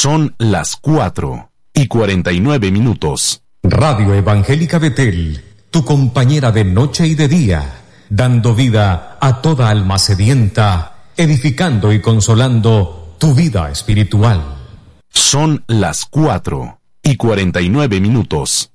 Son las 4:49. Radio Evangélica Betel, tu compañera de noche y de día, dando vida a toda alma sedienta, edificando y consolando tu vida espiritual. Son las 4:49.